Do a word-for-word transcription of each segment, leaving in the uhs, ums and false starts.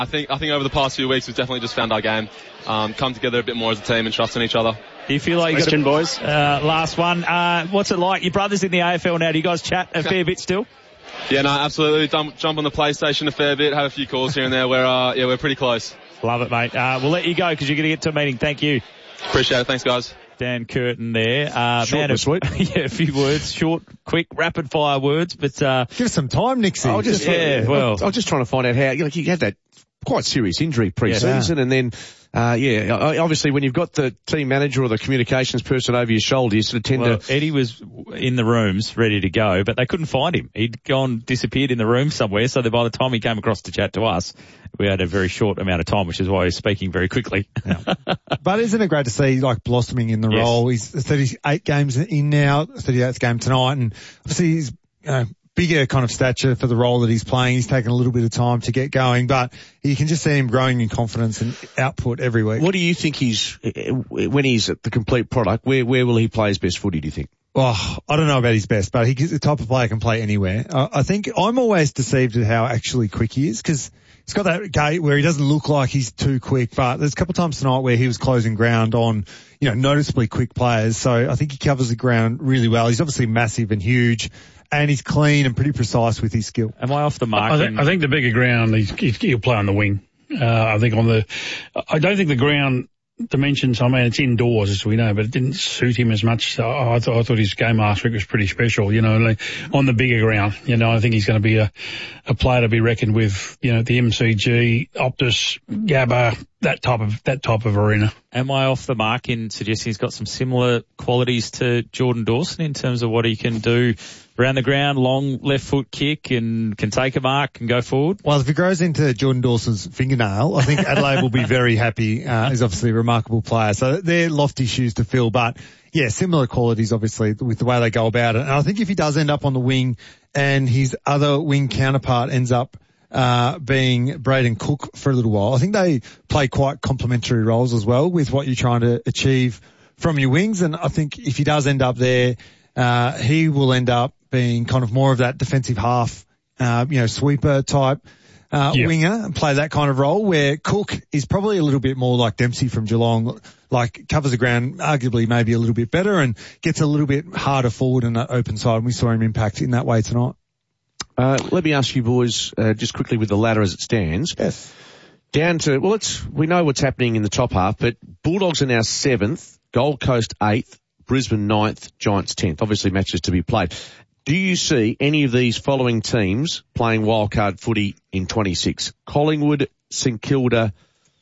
I think I think over the past few weeks we've definitely just found our game, um, come together a bit more as a team and trust in each other. Do you feel like Question, you got a, boys? Uh, last one. Uh, what's it like? Your brother's in the A F L now. Do you guys chat a fair bit still? Yeah, no, absolutely. Jump, jump on the PlayStation a fair bit, have a few calls here and there. We're uh, yeah, we're pretty close. Love it, mate. Uh, we'll let you go because you're going to get to a meeting. Thank you. Appreciate it. Thanks, guys. Dan Curtin there. Uh, Short man, and sweet. Yeah, a few words, short, quick, rapid fire words, but uh, give us some time, Nixie. I was just, yeah, well, I was just trying to find out how, like, you had that quite serious injury pre-season, yeah. and then, uh, yeah, obviously when you've got the team manager or the communications person over your shoulder, you sort of tend well, to... Eddie was in the rooms ready to go, but they couldn't find him. He'd gone, disappeared in the room somewhere, so that by the time he came across to chat to us, we had a very short amount of time, which is why he's speaking very quickly. Yeah. But isn't it great to see, like, blossoming in the yes. role? He's thirty-eight games in now, thirty-eighth game tonight, and obviously he's, you know, bigger kind of stature for the role that he's playing. He's taken a little bit of time to get going, but you can just see him growing in confidence and output every week. What do you think he's, when he's at the complete product, where, where will he play his best footy, do you think? Oh, I don't know about his best, but he's the type of player who can play anywhere. Uh, I think I'm always deceived at how actually quick he is, because he's got that gait where he doesn't look like he's too quick, but there's a couple of times tonight where he was closing ground on, you know, noticeably quick players. So I think he covers the ground really well. He's obviously massive and huge, and he's clean and pretty precise with his skill. Am I off the mark? I think, I think the bigger ground, he's, he'll play on the wing. Uh, I think on the, I don't think the ground dimensions, I mean, it's indoors as we know, but it didn't suit him as much. So I, th- I thought his game last week was pretty special, you know, like on the bigger ground. You know, I think he's going to be a, a player to be reckoned with, you know, the M C G, Optus, Gabba, that type of, that type of arena. Am I off the mark in suggesting he's got some similar qualities to Jordan Dawson in terms of what he can do around the ground, long left foot kick, and can take a mark and go forward? Well, if it grows into Jordan Dawson's fingernail, I think Adelaide will be very happy. Uh, he's obviously a remarkable player. So they're lofty shoes to fill, but yeah, similar qualities obviously with the way they go about it. And I think if he does end up on the wing and his other wing counterpart ends up uh, being Braden Cook for a little while, I think they play quite complementary roles as well with what you're trying to achieve from your wings. And I think if he does end up there, uh, he will end up being kind of more of that defensive half, uh, you know, sweeper type, uh, yeah. winger, and play that kind of role, where Cook is probably a little bit more like Dempsey from Geelong, like covers the ground arguably maybe a little bit better and gets a little bit harder forward in that open side. And we saw him impact in that way tonight. Uh, let me ask you boys, uh, just quickly with the ladder as it stands. Yes. Down to, well, it's, we know what's happening in the top half, but Bulldogs are now seventh, Gold Coast eighth, Brisbane ninth, Giants tenth. Obviously matches to be played. Do you see any of these following teams playing wildcard footy in twenty-six? Collingwood, St Kilda,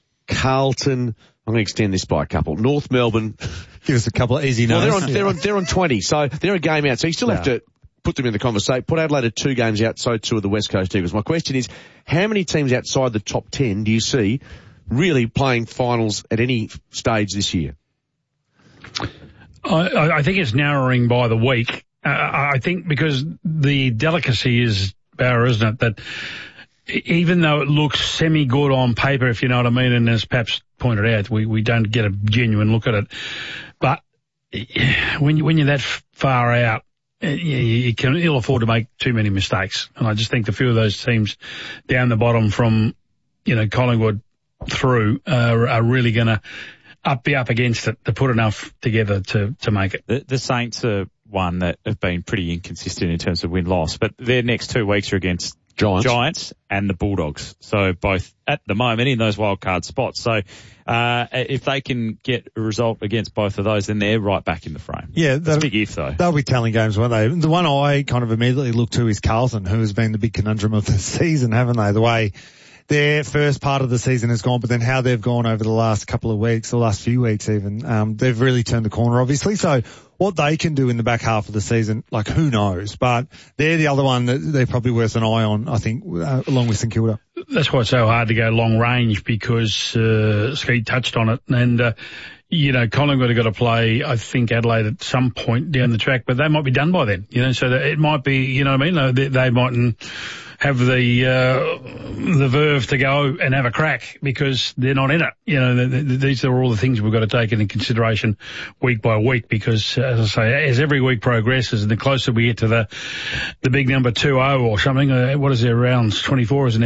Carlton. I'm going to extend this by a couple. North Melbourne. Give us a couple of easy Well, notes. they're on, they're on, they're on twenty, so they're a game out. So you still have Yeah. to put them in the conversation. Put Adelaide at two games out, so too are the West Coast Eagles. My question is, how many teams outside the top ten do you see really playing finals at any stage this year? I, I think it's narrowing by the week. Uh, I think because the delicacy is, Barra, isn't it, that even though it looks semi-good on paper, if you know what I mean, and as Paps pointed out, we, we don't get a genuine look at it. But when, you, when you're that far out, you, you can ill afford to make too many mistakes. And I just think a few of those teams down the bottom from, you know, Collingwood through uh, are really going to up be up against it to put enough together to, to make it. The, the Saints are one that have been pretty inconsistent in terms of win-loss, but their next two weeks are against Giants. Giants and the Bulldogs. So both at the moment in those wild card spots. So uh if they can get a result against both of those, then they're right back in the frame. Yeah, that's a big if though. They'll be telling games, won't they? The one I kind of immediately look to is Carlton, who has been the big conundrum of the season, haven't they? The way their first part of the season has gone, but then how they've gone over the last couple of weeks, the last few weeks even, um, they've really turned the corner, obviously. So what they can do in the back half of the season, like who knows? But they're the other one that they're probably worth an eye on, I think, uh, along with St Kilda. That's why it's so hard to go long range, because uh, Skeet touched on it, and uh, you know, Collingwood have got to play, I think, Adelaide at some point down the track, but they might be done by then, you know, so that it might be, you know what I mean, they, they mightn't have the uh, the verve to go and have a crack because they're not in it. You know, th- th- these are all the things we've got to take into consideration week by week, because, as I say, as every week progresses and the closer we get to the the big number two oh or something, uh, what is their rounds, twenty-four, isn't there, perhaps? But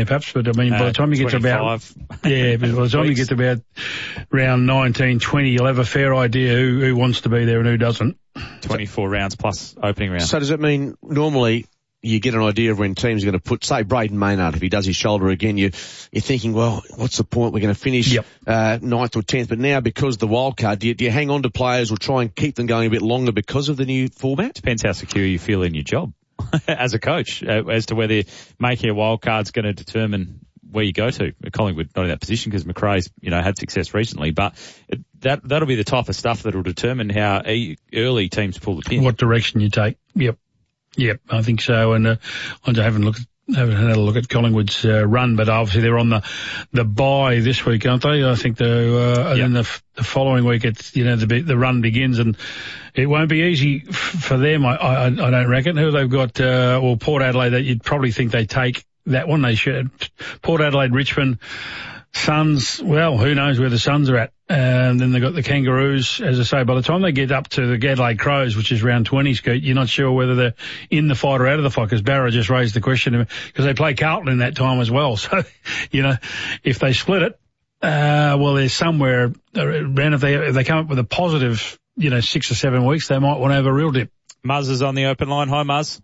But, I mean, by Uh, the time you get to about... twenty-five Yeah, but by the time you get to about round nineteen, twenty, you'll have a fair idea who, who wants to be there and who doesn't. twenty-four rounds plus opening round. So does it mean normally you get an idea of when teams are going to put, say, Braden Maynard, if he does his shoulder again, you, you're thinking, well, what's the point? We're going to finish Yep. uh, ninth or tenth. But now because the wild card, do you, do you hang on to players or try and keep them going a bit longer because of the new format? Depends how secure you feel in your job as a coach, uh, as to whether making a wild card's going to determine where you go to. Collingwood not in that position because McRae's, you know, had success recently, but it, that, that'll be the type of stuff that will determine how e- early teams pull the pin. What direction you take. Yep. Yep, I think so. And uh, I haven't looked, haven't had a look at Collingwood's uh, run, but obviously they're on the the bye this week, aren't they? I think they're, uh, Yep. and then the, the following week, it's, you know, the the run begins, and it won't be easy f- for them. I, I I don't reckon. Who they've got? Uh, well, Port Adelaide. That you'd probably think they take that one. They should. Port Adelaide, Richmond, Suns. Well, who knows where the Suns are at? And then they've got the Kangaroos. As I say, by the time they get up to the Adelaide Crows, which is round twenty, Scoot, you're not sure whether they're in the fight or out of the fight, because Barra just raised the question, because they play Carlton in that time as well. So, you know, if they split it, uh, well, there's somewhere around, if they, if they come up with a positive, you know, six or seven weeks, they might want to have a real dip. Muzz is on the open line. Hi, Muzz.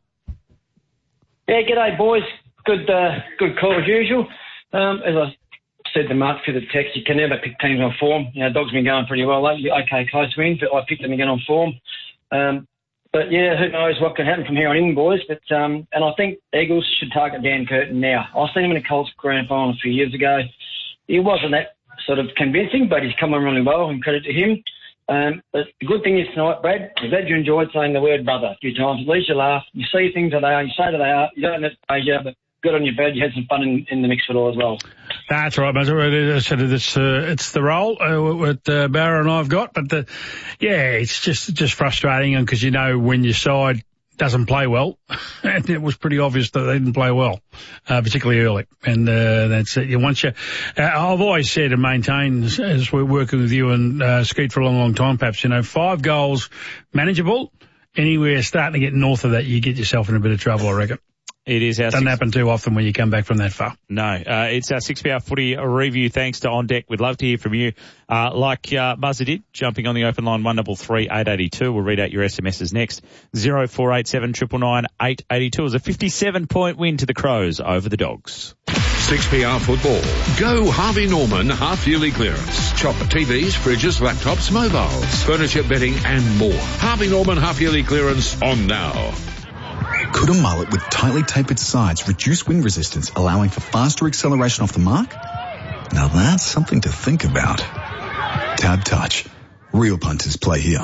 Yeah, g'day boys. Good, uh, good call as usual. Um, as I said to Mark through the text, you can never pick teams on form. You know, Dogs been going pretty well lately. Okay, close wins, but I picked them again on form. Um, but yeah, who knows what can happen from here on in, boys. But um, and I think Eagles should target Dan Curtin now. I seen him in a Colts grand final a few years ago. He wasn't that sort of convincing, but he's come on really well, and credit to him. Um, but the good thing is tonight, Brad, I'm glad you enjoyed saying the word brother a few times. At least you laugh. You see things that they are, you say that they are. You don't know Asia, but good on you, Brad. You had some fun in, in the mix with it all as well. That's right, mate. I said it's, uh, it's the role uh, that uh, Barra and I've got, but the, yeah, it's just just frustrating because you know when your side doesn't play well, and it was pretty obvious that they didn't play well, uh, particularly early. And uh, that's it. You once you, uh, I've always said and maintained as, as we're working with you and uh, Skeet for a long, long time, perhaps, you know, five goals manageable. Anywhere starting to get north of that, you get yourself in a bit of trouble, I reckon. It is our Doesn't six- happen too often when you come back from that far. No, uh, it's our six hour footy review. Thanks to On Deck. We'd love to hear from you. Uh, like, uh, Muzzer did, jumping on the open line, one double three eight eighty two. We'll read out your S M Ses next. zero four eight seven nine nine eight eight two. It was a fifty-seven point win to the Crows over the Dogs. six P R football. Go Harvey Norman half-yearly clearance. Shop T Vs, fridges, laptops, mobiles, furniture, bedding and more. Harvey Norman half-yearly clearance on now. Could a mullet with tightly tapered sides reduce wind resistance, allowing for faster acceleration off the mark? Now that's something to think about. Tab Touch. Real punters play here.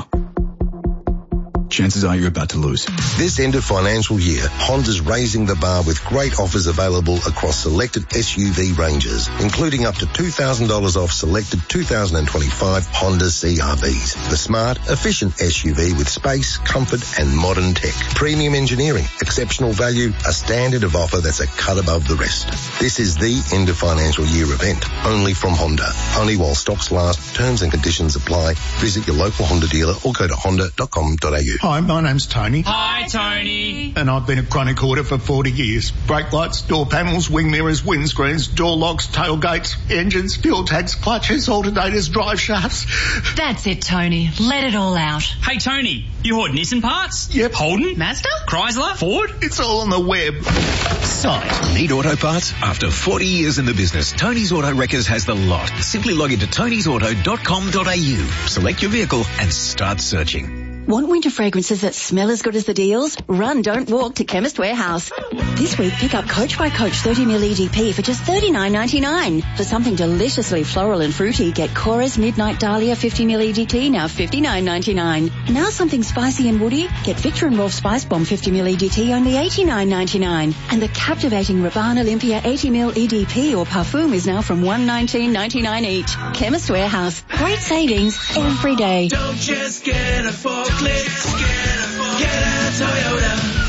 Chances are you're about to lose. This end of financial year, Honda's raising the bar with great offers available across selected S U V ranges, including up to two thousand dollars off selected two thousand twenty-five Honda C R Vs. The smart, efficient S U V with space, comfort and modern tech. Premium engineering, exceptional value, a standard of offer that's a cut above the rest. This is the end of financial year event, only from Honda. Only while stocks last. Terms and conditions apply. Visit your local Honda dealer or go to honda dot com dot a u. Hi, my name's Tony. Hi, Tony. And I've been a chronic hoarder for forty years. Brake lights, door panels, wing mirrors, windscreens, door locks, tailgates, engines, fuel tanks, clutches, alternators, drive shafts. That's it, Tony. Let it all out. Hey, Tony, you hoard Nissan parts? Yep. Holden? Mazda? Chrysler? Ford? It's all on the web. Site. Need auto parts? After forty years in the business, Tony's Auto Wreckers has the lot. Simply log into tonys auto dot com dot a u. Select your vehicle and start searching. Want winter fragrances that smell as good as the deals? Run, don't walk to Chemist Warehouse. This week, pick up Coach by Coach thirty milliliter E D P for just thirty-nine ninety-nine. For something deliciously floral and fruity, get Cora's Midnight Dahlia fifty milliliter E D T, now fifty-nine ninety-nine. Now something spicy and woody, get Victor and Rolf Spice Bomb fifty milliliter E D T, only eighty-nine ninety-nine. And the captivating Rabanne Olympia eighty milliliter E D P or Parfum is now from one nineteen ninety-nine each. Chemist Warehouse. Great savings every day. Don't just get a forklift, get a, get a Toyota.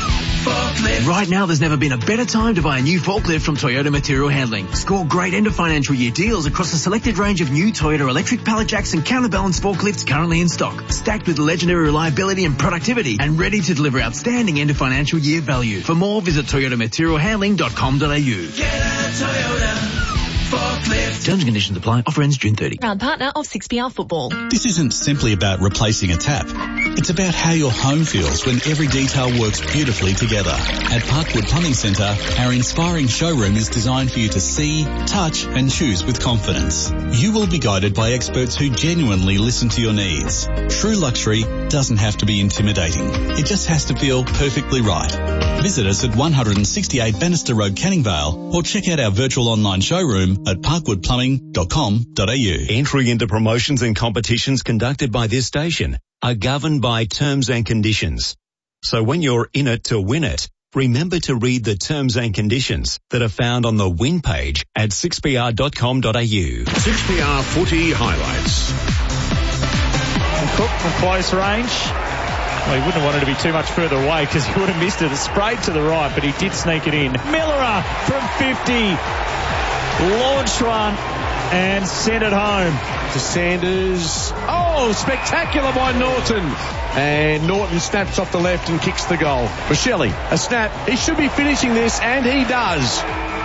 Forklift. Right now, there's never been a better time to buy a new forklift from Toyota Material Handling. Score great end of financial year deals across a selected range of new Toyota electric pallet jacks and counterbalance forklifts currently in stock. Stacked with legendary reliability and productivity and ready to deliver outstanding end of financial year value. For more, visit toyota material handling dot com dot a u. Get a Toyota forklift. Terms and conditions apply. Offer ends June thirtieth. Proud partner of six P R Football. This isn't simply about replacing a tap. It's about how your home feels when every detail works beautifully together. At Parkwood Plumbing Centre, our inspiring showroom is designed for you to see, touch and choose with confidence. You will be guided by experts who genuinely listen to your needs. True luxury doesn't have to be intimidating. It just has to feel perfectly right. Visit us at one sixty-eight Bannister Road, Canning Vale, or check out our virtual online showroom at parkwood plumbing dot com dot a u. Entry into promotions and competitions conducted by this station are governed by terms and conditions. So when you're in it to win it, remember to read the terms and conditions that are found on the win page at six p r dot com dot a u. six P R footy highlights. Cook from close range. Well, he wouldn't have wanted to be too much further away because he would have missed it. It sprayed to the right, but he did sneak it in. Miller from fifty. Launched one and sent it home. To Sanders. Oh, spectacular by Norton. And Norton snaps off the left and kicks the goal. Michelli, a snap. He should be finishing this, and he does.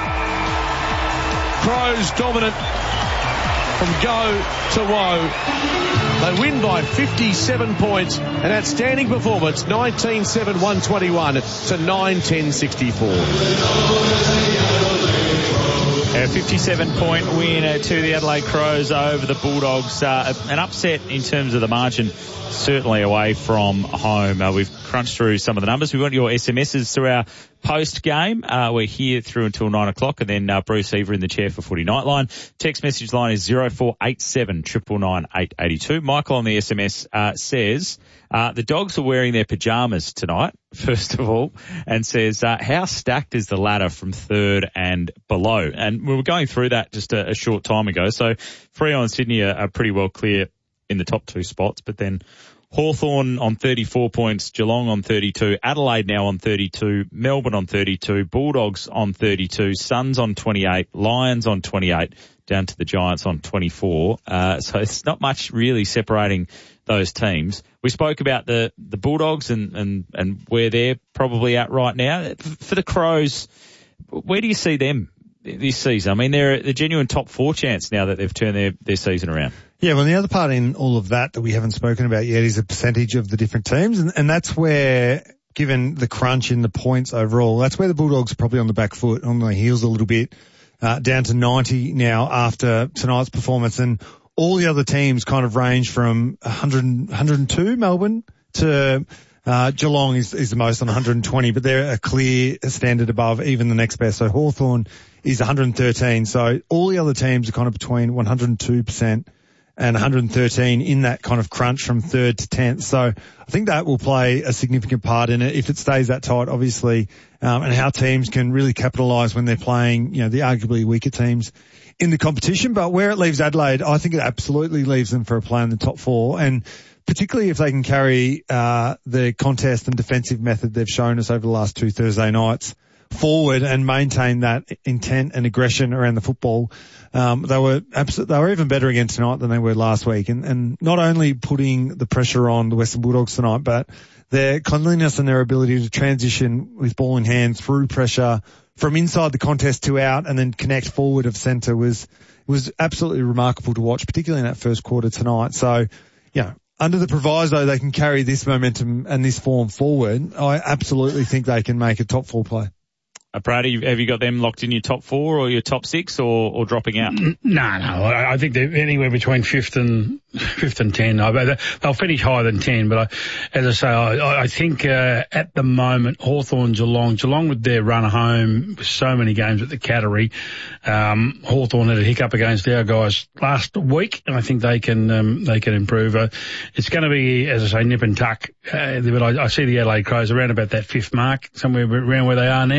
Crows dominant from go to woe. They win by fifty-seven points. An outstanding performance, nineteen seven one twenty-one to nine ten sixty-four. A fifty-seven point win uh, to the Adelaide Crows over the Bulldogs. Uh, an upset in terms of the margin, certainly away from home. Uh, we've crunched through some of the numbers. We've got your S M Ses through our post-game. Uh, we're here through until nine o'clock, and then uh, Bruce Eva in the chair for Footy Nightline. Text message line is zero four eight seven nine nine nine eight eight two. Michael on the S M S uh, says uh, the Dogs are wearing their pyjamas tonight, first of all, and says, uh, how stacked is the ladder from third and below? And we were going through that just a, a short time ago. So Freo and Sydney are, are pretty well clear in the top two spots, but then Hawthorn on thirty-four points, Geelong on thirty-two, Adelaide now on thirty-two, Melbourne on thirty-two, Bulldogs on thirty-two, Suns on twenty-eight, Lions on twenty-eight, down to the Giants on twenty-four. Uh, so it's not much really separating those teams. We spoke about the, the Bulldogs and, and, and where they're probably at right now. For the Crows, where do you see them this season? I mean, they're a genuine top four chance now that they've turned their, their season around. Yeah, well, the other part in all of that that we haven't spoken about yet is a percentage of the different teams. And, and that's where, given the crunch in the points overall, that's where the Bulldogs are probably on the back foot, on their heels a little bit, uh, down to ninety now after tonight's performance. And all the other teams kind of range from one hundred, one hundred two, Melbourne, to uh, Geelong is, is the most on one hundred twenty, but they're a clear standard above even the next best. So Hawthorn is one hundred thirteen. So all the other teams are kind of between one hundred two percent and one hundred thirteen in that kind of crunch from third to tenth. So I think that will play a significant part in it if it stays that tight, obviously, um, and how teams can really capitalise when they're playing, you know, the arguably weaker teams in the competition. But where it leaves Adelaide, I think it absolutely leaves them for a play in the top four, and particularly if they can carry uh the contest and defensive method they've shown us over the last two Thursday nights forward and maintain that intent and aggression around the football. Um, they were absolute, they were even better again tonight than they were last week. And, and not only putting the pressure on the Western Bulldogs tonight, but their cleanliness and their ability to transition with ball in hand through pressure from inside the contest to out and then connect forward of centre was, was absolutely remarkable to watch, particularly in that first quarter tonight. So, you know, under the proviso they can carry this momentum and this form forward, I absolutely think they can make a top four play. Uh, Brady, have you got them locked in your top four or your top six, or, or dropping out? No, no. I, I think they're anywhere between fifth and fifth and ten. I, they'll finish higher than ten, but I, as I say, I, I think uh, at the moment Hawthorn, Geelong, Geelong with their run home, with so many games at the Cattery. Um, Hawthorn had a hiccup against our guys last week, and I think they can um, they can improve. Uh, it's going to be, as I say, nip and tuck. Uh, but I, I see the Adelaide Crows around about that fifth mark, somewhere around where they are now.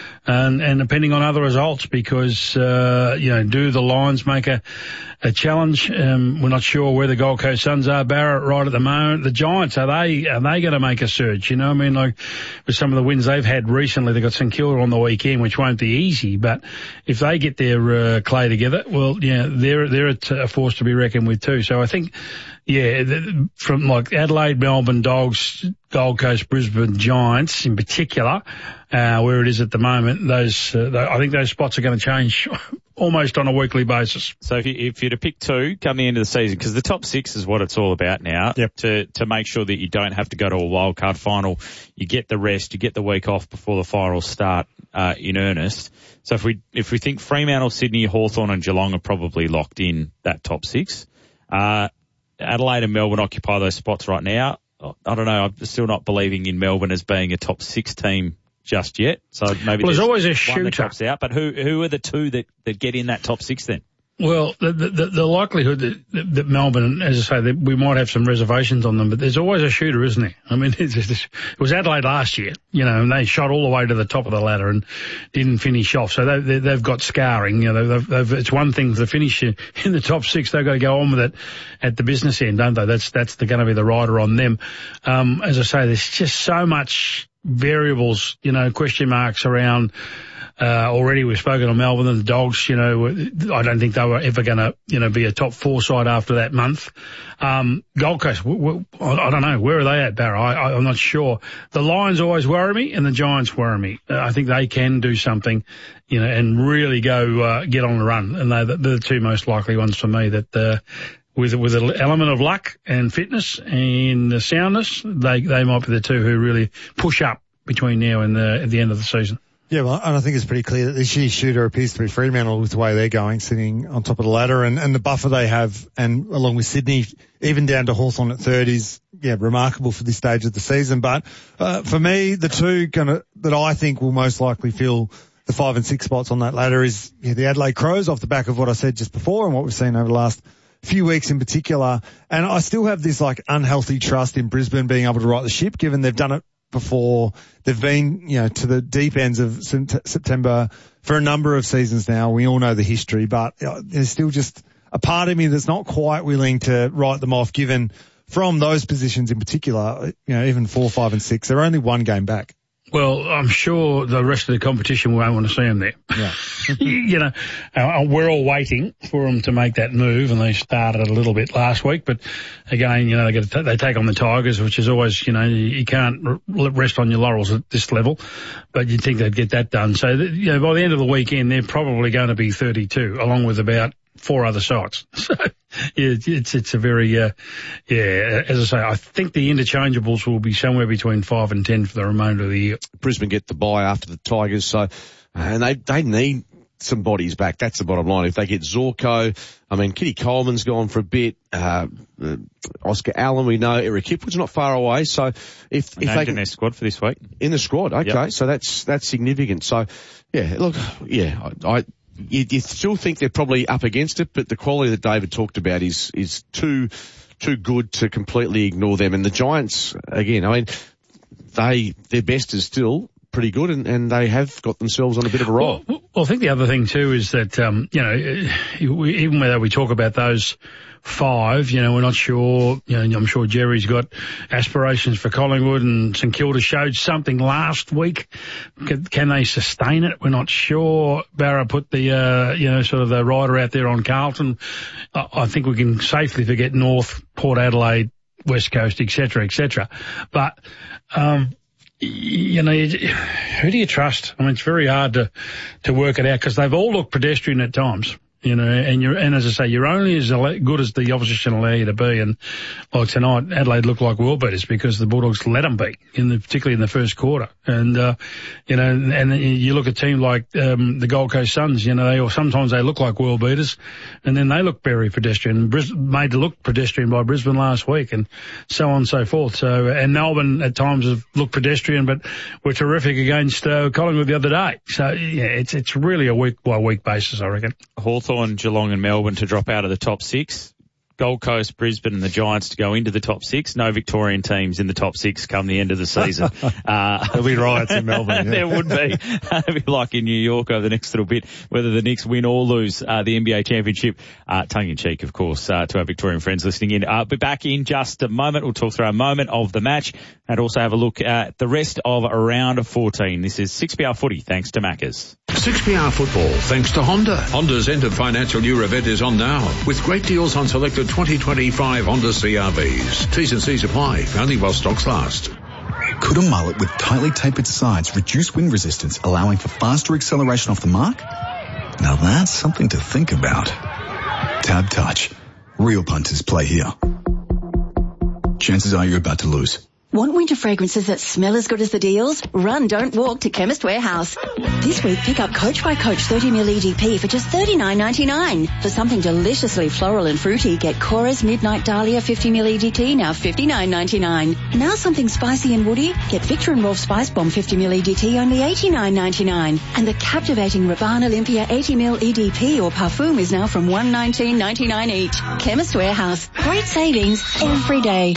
and, and depending on other results, because, uh, you know, do the Lions make a, a challenge? Um, we're not sure where the Gold Coast Suns are, Barrett, right at the moment. The Giants, are they, are they going to make a surge? You know, I mean, like with some of the wins they've had recently, they've got St Kilda on the weekend, which won't be easy, but if they get their, uh, clay together, well, yeah, they're, they're a force to be reckoned with too. So I think, yeah, from like Adelaide, Melbourne, Dogs, Gold Coast, Brisbane, Giants in particular, uh, where it is at the moment, those, uh, I think those spots are going to change almost on a weekly basis. So if, you, if you're to pick two come the end of the season, because the top six is what it's all about now, yep. to, to make sure that you don't have to go to a wild card final, you get the rest, you get the week off before the finals start, uh, in earnest. So if we, if we think Fremantle, Sydney, Hawthorn and Geelong are probably locked in that top six, uh, Adelaide and Melbourne occupy those spots right now. I don't know. I'm still not believing in Melbourne as being a top six team just yet. So maybe well, there's, there's always a one shooter that drops out. But who who are the two that, that get in that top six then? Well, the, the, the likelihood that, that Melbourne, as I say, that we might have some reservations on them, but there's always a shooter, isn't there? I mean, it's, it's, it was Adelaide last year, you know, and they shot all the way to the top of the ladder and didn't finish off. So they, they've got scarring. You know, they've, they've, it's one thing to finish in the top six. They've got to go on with it at the business end, don't they? That's that's going to be the rider on them. Um, as I say, there's just so much variables, you know, question marks around. Uh, already we've spoken on Melbourne and the Dogs, you know, I don't think they were ever going to, you know, be a top four side after that month. Um, Gold Coast, w- w- I don't know, where are they at, Barra? I, I, I'm not sure. The Lions always worry me and the Giants worry me. Uh, I think they can do something, you know, and really go, uh, get on the run. And they're the, they're the two most likely ones for me that, uh, with, with an element of luck and fitness and soundness, they, they might be the two who really push up between now and the, at the end of the season. Yeah, well, and I think it's pretty clear that this year's shooter appears to be Fremantle with the way they're going, sitting on top of the ladder, and, and the buffer they have, and along with Sydney, even down to Hawthorn at third is, yeah, remarkable for this stage of the season. But, uh, for me, the two gonna, that I think will most likely fill the five and six spots on that ladder is, yeah, the Adelaide Crows off the back of what I said just before and what we've seen over the last few weeks in particular. And I still have this like unhealthy trust in Brisbane being able to right the ship, given they've done it before. They've been, you know, to the deep ends of September for a number of seasons now. We all know the history, but there's still just a part of me that's not quite willing to write them off, given from those positions in particular, you know, even four, five and six, they're only one game back. Well, I'm sure the rest of the competition won't want to see them there. Yeah. You know, uh, we're all waiting for them to make that move, and they started a little bit last week. But again, you know, they got to t- they take on the Tigers, which is always, you know, you, you can't r- rest on your laurels at this level. But you'd think they'd get that done. So, th- you know, by the end of the weekend, they're probably going to be thirty-two, along with about four other sides. So, yeah, it's it's a very, uh, yeah, as I say, I think the interchangeables will be somewhere between five and ten for the remainder of the year. Brisbane get the bye after the Tigers, so, and they, they need some bodies back. That's the bottom line. If they get Zorko, I mean, Kitty Coleman's gone for a bit, uh, uh Oscar Allen, we know, Eric Hipwood's not far away, so if, if they can, in their squad for this week. In the squad, okay, yep. So that's, that's significant. So, yeah, look, yeah, I, I You, you still think they're probably up against it, but the quality that David talked about is is too too good to completely ignore them. And the Giants, again, I mean, they their best is still pretty good, and, and they have got themselves on a bit of a roll. Well, well I think the other thing too is that um, you know, even whether we talk about those five, you know, we're not sure, you know, I'm sure Jerry's got aspirations for Collingwood, and St Kilda showed something last week. Can, can they sustain it? We're not sure. Barra put the, uh, you know, sort of the rider out there on Carlton. I, I think we can safely forget North, Port Adelaide, West Coast, et cetera, et cetera. But, um, you know, who do you trust? I mean, it's very hard to, to work it out, because they've all looked pedestrian at times. You know, and you're, and as I say, you're only as good as the opposition allow you to be. And like tonight, Adelaide looked like world beaters because the Bulldogs let them be, in the, particularly in the first quarter. And, uh, you know, and you look at a team like, um, the Gold Coast Suns, you know, they, or sometimes they look like world beaters, and then they look very pedestrian, Bris- made to look pedestrian by Brisbane last week, and so on and so forth. So, and Melbourne at times have looked pedestrian, but were terrific against, uh, Collingwood the other day. So, yeah, it's, it's really a week by week basis, I reckon. Hawthorn, Geelong and Melbourne to drop out of the top six. Gold Coast, Brisbane and the Giants to go into the top six. No Victorian teams in the top six come the end of the season. uh, There'll be riots in Melbourne. Yeah. There would be. It'd be like in New York over the next little bit, whether the Knicks win or lose uh, the N B A championship. Uh, tongue in cheek, of course, uh, to our Victorian friends listening in. Uh, be back in just a moment. We'll talk through our moment of the match and also have a look at the rest of round fourteen. This is six P R Footy, thanks to Maccas. six P R Football, thanks to Honda. Honda's end of financial year event is on now, with great deals on selected twenty twenty-five Honda C R Vs. T's and C's apply, only while stocks last. Could a mullet with tightly tapered sides reduce wind resistance, allowing for faster acceleration off the mark? Now that's something to think about. Tab Touch. Real punters play here. Chances are you're about to lose. Want winter fragrances that smell as good as the deals? Run, don't walk to Chemist Warehouse. This week, pick up Coach by Coach thirty milliliter E D P for just thirty-nine ninety-nine. For something deliciously floral and fruity, get Cora's Midnight Dahlia fifty milliliter E D T, now fifty-nine ninety-nine. Now something spicy and woody, get Victor and Rolf Spice Bomb fifty milliliter E D T, only eighty-nine ninety-nine. And the captivating Rabanne Olympia eighty milliliter E D P or Parfum is now from one nineteen ninety-nine each. Chemist Warehouse. Great savings every day.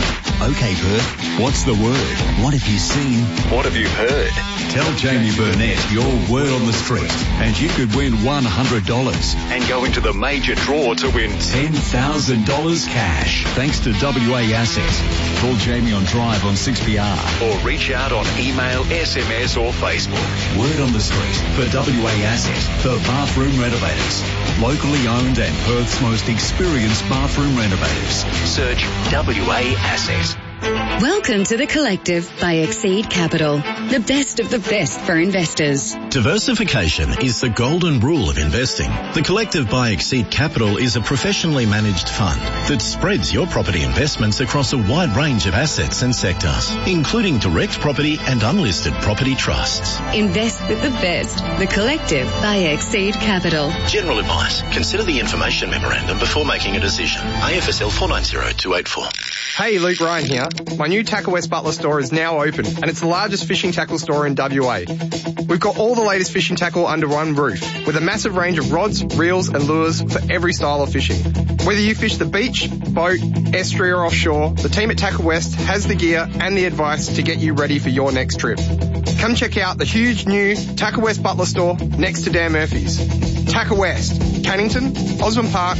Okay, Perth, what's the word? What have you seen? What have you heard? Tell Jamie Burnett your word on the street and you could win one hundred dollars and go into the major draw to win ten thousand dollars cash. Thanks to W A Asset. Call Jamie on Drive on six P R or reach out on email, S M S or Facebook. Word on the street for W A Asset, the bathroom renovators. Locally owned and Perth's most experienced bathroom renovators. Search W A Asset. Welcome to The Collective by Exceed Capital, the best of the best for investors. Diversification is the golden rule of investing. The Collective by Exceed Capital is a professionally managed fund that spreads your property investments across a wide range of assets and sectors, including direct property and unlisted property trusts. Invest with the best. The Collective by Exceed Capital. General advice. Consider the information memorandum before making a decision. A F S L four nine zero two eight four. Hey, Luke Ryan here. My new Tackle West Butler store is now open and it's the largest fishing tackle store in W A. We've got all the latest fishing tackle under one roof with a massive range of rods, reels and lures for every style of fishing. Whether you fish the beach, boat, estuary or offshore, the team at Tackle West has the gear and the advice to get you ready for your next trip. Come check out the huge new Tackle West Butler store next to Dan Murphy's. Tackle West, Cannington, Osborne Park,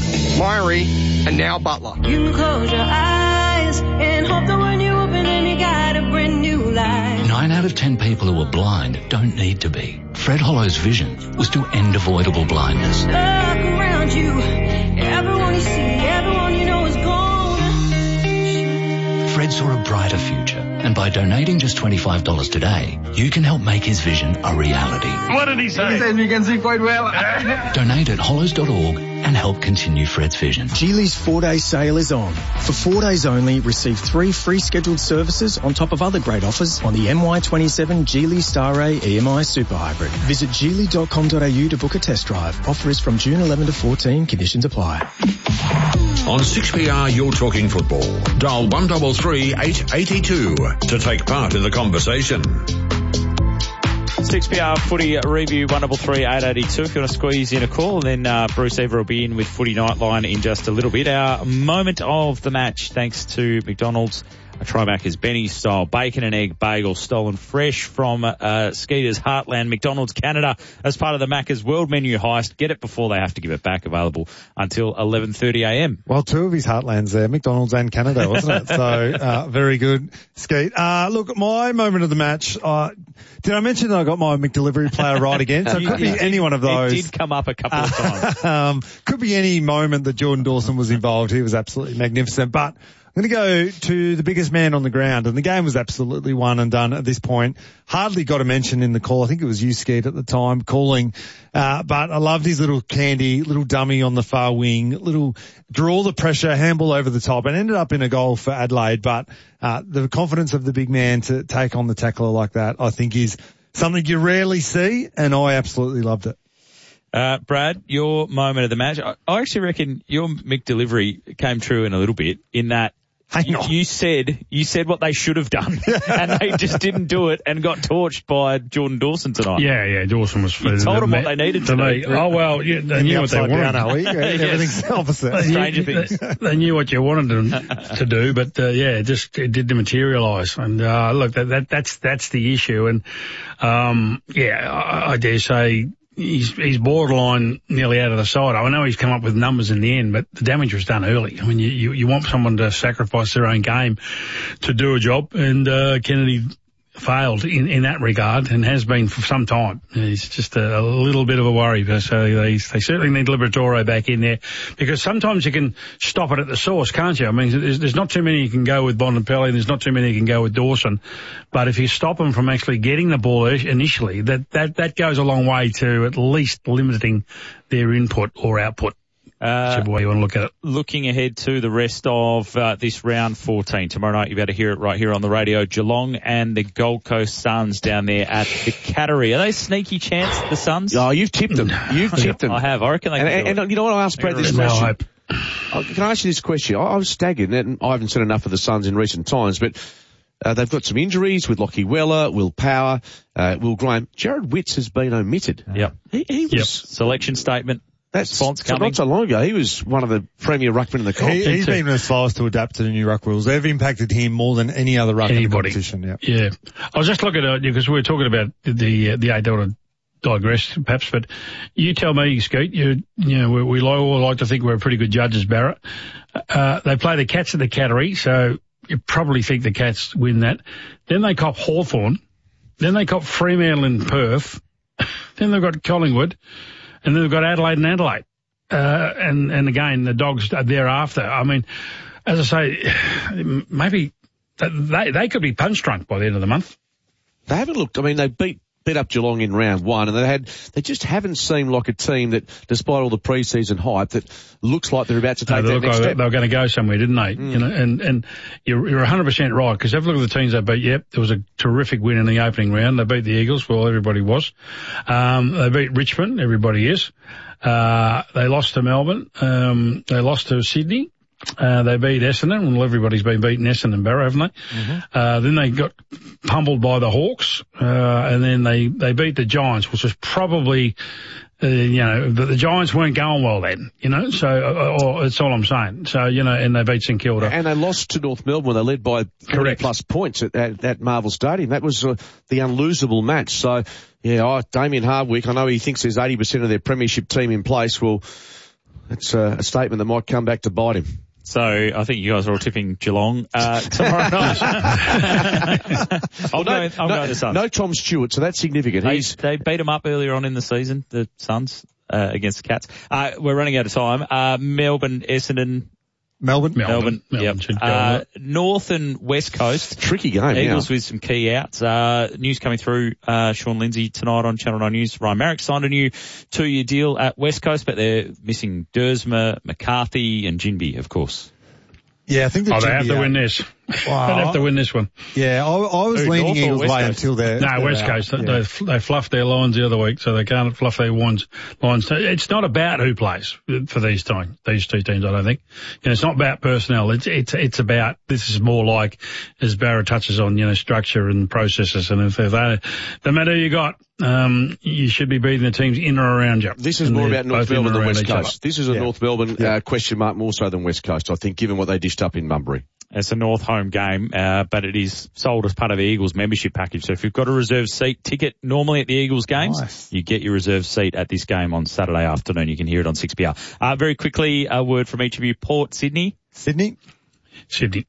Myrie and now Butler. You can close your eyes and hope that when you open them you got a brand new life. Nine out of ten people who are blind don't need to be. Fred Hollow's vision was to end avoidable blindness. Look around you, everyone you see, everyone you know is gone. Fred saw a brighter future, and by donating just twenty-five dollars today, you can help make his vision a reality. What did he say? He said you can see quite well. Donate at hollows dot org and help continue Fred's vision. Geely's four-day sale is on. For four days only, receive three free scheduled services on top of other great offers on the M Y twenty-seven Geely Star Ray E M I Super Hybrid. Visit geely dot com dot a u to book a test drive. Offer is from June eleventh to fourteen. Conditions apply. On six P R, you're talking football. Dial one three three eight eight two to take part in the conversation. six P R Footy Review one three three eight eight two. If you want to squeeze in a call, then uh, Bruce Ever will be in with Footy Nightline in just a little bit. Our moment of the match, thanks to McDonald's. A Trimac Benny's style bacon and egg bagel stolen fresh from uh, Skeeter's Heartland, McDonald's Canada, as part of the Macca's World Menu Heist. Get it before they have to give it back. Available until eleven thirty a m. Well, two of his Heartlands there, McDonald's and Canada, wasn't it? So, uh, very good, Skeet. Uh, look, my moment of the match, uh, did I mention that I got my McDelivery player right again? So it could be any one of those. It did come up a couple of times. um, could be any moment that Jordan Dawson was involved. He was absolutely magnificent. But I'm going to go to the biggest man on the ground, and the game was absolutely won and done at this point. Hardly got a mention in the call. I think it was you, Skeet, at the time calling. Uh, but I loved his little candy, little dummy on the far wing, little draw the pressure, handball over the top, and ended up in a goal for Adelaide. But uh, the confidence of the big man to take on the tackler like that, I think, is something you rarely see, and I absolutely loved it. Uh, Brad, your moment of the match, I, I actually reckon your McDelivery came true in a little bit in that Hang on. You said you said what they should have done, and they just didn't do it and got torched by Jordan Dawson tonight. Yeah, yeah, Dawson was. You told them what they needed to do. Oh well, yeah, they knew what they wanted. Down, are we? Everything's yes. opposite. Stranger things. They, they knew what you wanted them to do, but uh, yeah, it just it didn't materialise. And uh, look, that, that that's that's the issue. And um, yeah, I, I dare say. He's, he's borderline nearly out of the side. I know he's come up with numbers in the end, but the damage was done early. I mean, you, you, you want someone to sacrifice their own game to do a job, and uh, Kennedy failed in, in that regard and has been for some time. It's just a, a little bit of a worry. So they, they certainly need Liberatore back in there, because sometimes you can stop it at the source, can't you? I mean, there's, there's not too many you can go with Bontempelli, there's not too many you can go with Dawson. But if you stop them from actually getting the ball initially, that, that, that goes a long way to at least limiting their input or output. Uh, Whichever way you want to look at it. Looking ahead to the rest of uh, this round fourteen. Tomorrow night, you'll be able to hear it right here on the radio. Geelong and the Gold Coast Suns down there at the Cattery. Are they a sneaky chance, the Suns? Oh, you've tipped them. You've tipped them. I have. I reckon they can and, do and, it. and you know what? I asked Brad this no question. Hope. Oh, can I ask you this question? I, I was staggered, and I haven't seen enough of the Suns in recent times, but uh, they've got some injuries with Lockie Weller, Will Power, uh, Will Graham. Jared Witts has been omitted. Yep. He, he was... Yep. Selection statement. That's Response so coming. not so long ago. He was one of the premier ruckmen in the comp. He, he's been the slowest to adapt to the new ruck rules. They've impacted him more than any other ruck in the competition. Yeah. Yeah. I was just looking at it because we were talking about the, the eight dollar digress perhaps, but you tell me, Skeet, you, you know, we, we all like to think we're pretty good judges, Barrett. Uh, they play the Cats at the Cattery, so you probably think the Cats win that. Then they cop Hawthorn. Then they cop Fremantle in Perth. Then they've got Collingwood. And then they've got Adelaide and Adelaide. Uh, and, and again, the Dogs are thereafter. I mean, as I say, maybe they, they could be punch drunk by the end of the month. They haven't looked, I mean, they beat, beat up Geelong in round one, and they had, they just haven't seemed like a team that, despite all the pre-season hype, that looks like they're about to take no, that next like step. They were going to go somewhere, didn't they? Mm. You know, and, and you're, you're one hundred percent right, because have a look at the teams they beat. Yep, there was a terrific win in the opening round. They beat the Eagles, well, everybody was. Um, they beat Richmond, everybody is. Uh, they lost to Melbourne. Um, they lost to Sydney. Uh, they beat Essendon. Well, everybody's been beating Essendon and Barrow, haven't they? Mm-hmm. Uh, then they got pummeled by the Hawks. Uh, and then they, they beat the Giants, which was probably, uh, you know, the, the Giants weren't going well then, you know, so, uh, or, that's all I'm saying. So, you know, and they beat St Kilda. And they lost to North Melbourne. They led by forty plus points at, at, at Marvel Stadium. That was uh, the unlosable match. So, yeah, oh, Damien Hardwick, I know he thinks there's eighty percent of their premiership team in place. Well, it's uh, a statement that might come back to bite him. So I think you guys are all tipping Geelong uh, tomorrow night. well, no, I'm going, I'm no, going to Suns. No Tom Stewart, so that's significant. They, He's they beat them up earlier on in the season, the Suns, uh, against the Cats. Uh, we're running out of time. Uh, Melbourne, Essendon. Melbourne? Melbourne, Melbourne yep. Uh, North and West Coast. Tricky game, Eagles now. with some key outs. Uh, news coming through, uh, Sean Lindsay tonight on Channel nine News. Ryan Marrick signed a new two-year deal at West Coast, but they're missing Dersma, McCarthy and Jinby, of course. Yeah, I think the Oh, they Jinby have to out. win this. Wow. They'd have to win this one. Yeah, I, I was Who, leaning North or Eagles' West way Coast? until they're... No, they're West out. Coast. Yeah. They, they fluffed their lines the other week, so they can't fluff their ones, lines. It's not about who plays for these time, these two teams, I don't think. You know, it's not about personnel. It's, it's, it's about, this is more like, as Barra touches on, you know, structure and processes. And if they, no matter who you got, um, you should be beating the teams in or around you. This is And more they're about North both in Melbourne and than around West each other. Coast. This is a Yeah. North Melbourne Yeah. uh, question mark more so than West Coast, I think, given what they dished up in Bunbury. It's a North home game, uh, but it is sold as part of the Eagles membership package. So if you've got a reserve seat ticket normally at the Eagles games, Nice. you get your reserve seat at this game on Saturday afternoon. You can hear it on six P R. Uh, very quickly, a word from each of you. Port, Sydney. Sydney? Sydney.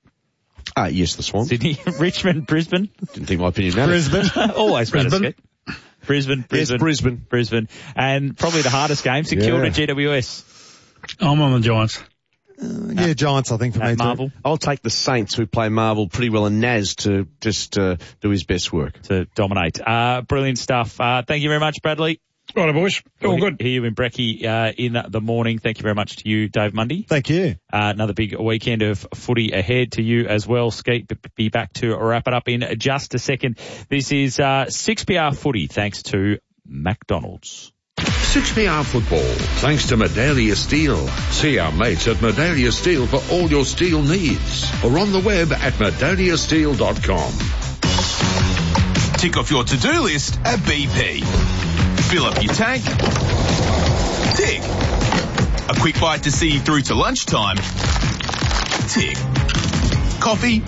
Ah, yes, the Swans. Sydney. Richmond, Brisbane. Didn't think my opinion mattered. Brisbane. Always Brisbane. matters, Skate. Brisbane, Brisbane. Yes, Brisbane. Brisbane. And probably the hardest game, St Kilda, Yeah. G W S. I'm on the Giants. Uh, yeah, Giants, I think, for me At too. Marvel I'll take the Saints, who play Marvel pretty well, and Naz to just uh, do his best work. to dominate. Uh, brilliant stuff. Uh, thank you very much, Bradley. All right, boys. All We'll good. hear you in Brecky uh, in the morning. Thank you very much to you, Dave Mundy. Thank you. Uh, another big weekend of footy ahead to you as well. Skeet, b- be back to wrap it up in just a second. This is uh, six P R Footy, thanks to McDonald's. six p r football, thanks to Medallia Steel. See our mates at Medallia Steel for all your steel needs. Or on the web at medallia steel dot com. Tick off your to-do list at B P. Fill up your tank. Tick. A quick bite to see you through to lunchtime. Tick. Coffee.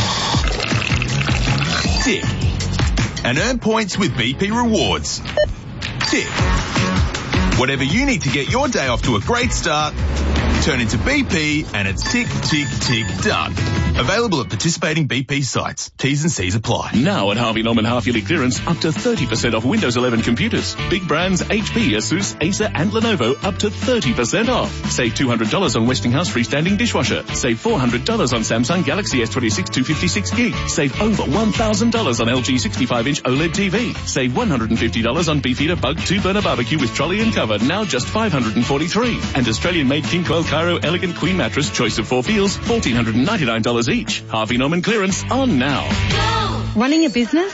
Tick. And earn points with B P Rewards. Tick. Whatever you need to get your day off to a great start, turn into B P and it's tick, tick, tick, done. Available at participating B P sites. T's and C's apply. Now at Harvey Norman half-yearly clearance, up to thirty percent off Windows eleven computers. Big brands H P, Asus, Acer and Lenovo up to thirty percent off. Save two hundred dollars on Westinghouse freestanding dishwasher. Save four hundred dollars on Samsung Galaxy S twenty-six two fifty-six gig. Save over one thousand dollars on L G sixty-five inch OLED T V. Save one hundred fifty dollars on Beefeater Bug two burner barbecue with trolley and cover, now just five hundred forty-three dollars. And Australian-made King Coil Cairo Elegant Queen Mattress, choice of four feels, one thousand four hundred ninety-nine dollars each. Harvey Norman clearance on now. Running a business?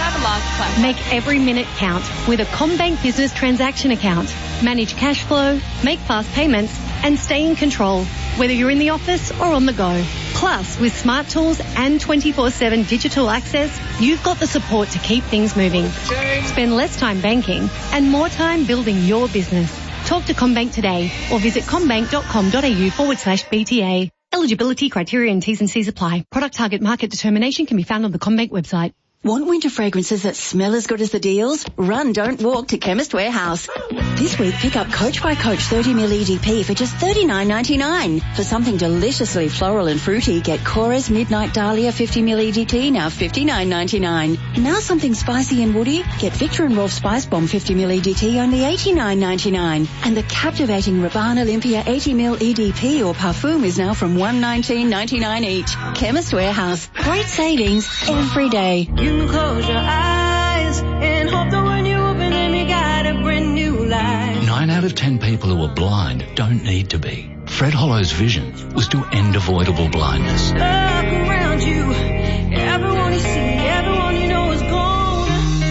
Make every minute count with a CommBank Business Transaction Account. Manage cash flow, make fast payments, and stay in control, whether you're in the office or on the go. Plus, with smart tools and twenty-four seven digital access, you've got the support to keep things moving. Spend less time banking and more time building your business. Talk to CommBank today or visit commbank.com.au forward slash BTA. Eligibility criteria and T's and C's apply. Product target market determination can be found on the CommBank website. Want winter fragrances that smell as good as the deals? Run, don't walk to Chemist Warehouse. This week, pick up Coach by Coach thirty milliliter E D P for just thirty-nine ninety-nine. For something deliciously floral and fruity, get Cora's Midnight Dahlia fifty milliliter E D T, now fifty-nine ninety-nine. Now something spicy and woody, get Victor and Rolf Spice Bomb fifty milliliter E D T, only eighty-nine ninety-nine. And the captivating Rabanne Olympia eighty milliliter E D P or Parfum is now from one nineteen ninety-nine each. Chemist Warehouse. Great savings every day. You can close your eyes and hope that when you open them you got a brand new life. Nine out of ten people who are blind don't need to be. Fred Hollow's vision was to end avoidable blindness. Look around you, everyone you see, everyone you know is gone.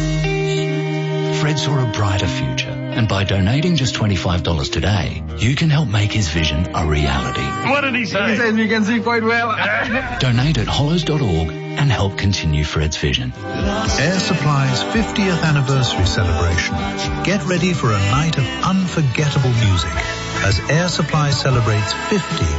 Fred saw a brighter future, and by donating just twenty-five dollars today, you can help make his vision a reality. What did he say? He says we can see quite well. Donate at hollows dot org and help continue Fred's vision. Air Supply's fiftieth anniversary celebration. Get ready for a night of unforgettable music as Air Supply celebrates fifty